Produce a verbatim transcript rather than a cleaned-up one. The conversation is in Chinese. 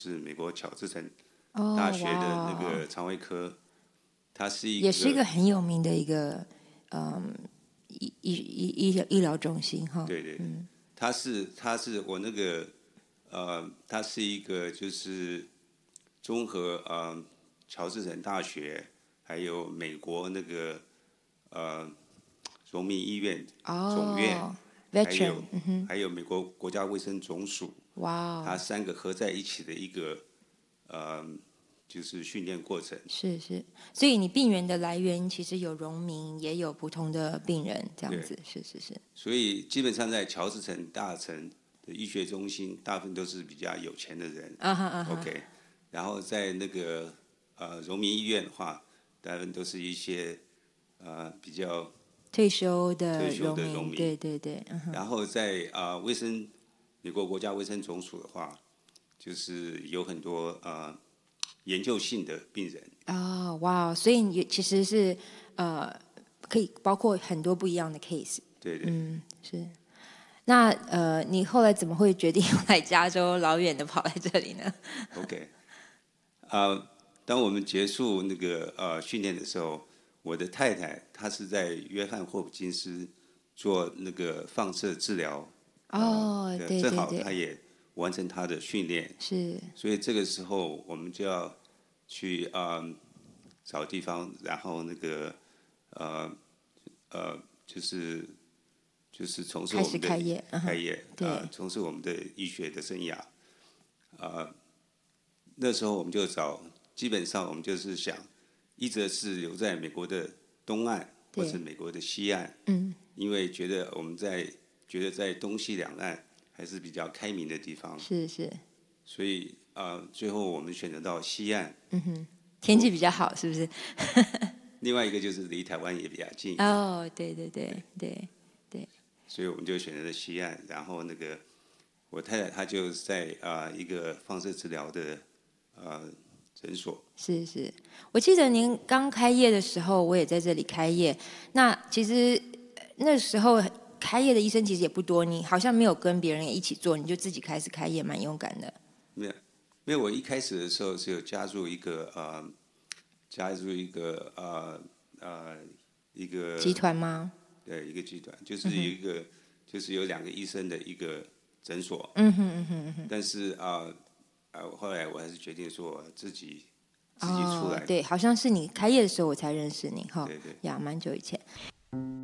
是美国乔治城哦， 大学的那哇个肠胃科，它是一个也是一个很有名的一个嗯医医医医医疗中心哈。 对对， 嗯， 它是它是我那个呃，它是一个就是综合呃乔治城大学还有美国那个呃荣民医院总院， 哦还有 ，veteran，嗯哼， 还有美国国家卫生总署， 哇哦， 它三个合在一起的一个呃就是训练过程。 是是，所以你病源的来源其实有荣民，也有普通的病人，这样对， 子，是是是， 所以基本上在乔治城大城的医学中心，大部分都是比较有钱的人。 啊哈啊哈 OK，然后在那个呃荣民医院的话，大部分都是一些呃比较退休的退休荣民， 的农民。 对对对，嗯哼， 然后在啊、呃卫生美国国家卫生总署的话，就是有很多呃研究性的病人。 哦，哇哦，所以你其实是呃，可以包括很多不一样的 case， 对对。 嗯，是。那呃，你后来怎么会决定来加州，老远的跑来这里呢？ OK，啊、呃当我们结束那个呃训练的时候，我的太太她是在约翰霍普金斯做那个放射治疗， 哦， 对，正对对对， 好她也完成她的训练， 是所以这个时候我们就要去啊、呃找地方，然后那个呃呃就是就是从事开我们的始开业，嗯哼， 开业啊、 对呃从事我们的医学的生涯。啊、那时候我们就找，基本上我们就是想，一则是留在美国的东岸，或对是美国的西岸， 嗯， 因为觉得我们在觉得在东西两岸还是比较开明的地方， 是是， 所以啊、呃最后我们选择到西岸。 嗯哼，天气比较好，是不是？ 另外一个就是离台湾也比较近一点， 哦，对对对对对， 所以我们就选择了西岸。然后那个我太太她就在啊、呃一个放射治疗的呃诊所。 是是。我记得您刚开业的时候，我也在这里开业。那其实呃那时候开业的医生其实也不多，你好像没有跟别人一起做，你就自己开始开业，蛮勇敢的。 没有，没有。我一开始的时候是有加入一个呃，加入一个呃呃一个集团吗？ 对一个集团，就是有一个、就是有两个医生的一个诊所。 嗯哼嗯哼嗯哼。 但是啊呃后来我还是决定说自己自己出哦， 来。 对，好像是你开业的时候我才认识你哈， 对对。 呀，蛮久以前。